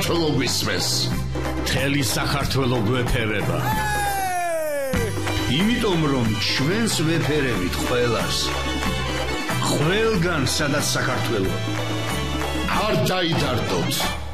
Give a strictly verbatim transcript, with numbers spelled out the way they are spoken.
საქართველო გვისმენს. მთელი საქართველო გვეფერება. იმიტომ რომ ჩვენს ვეფერებით ყველას. ყველგან სადაც საქართველო. არ დაიდარდოთ.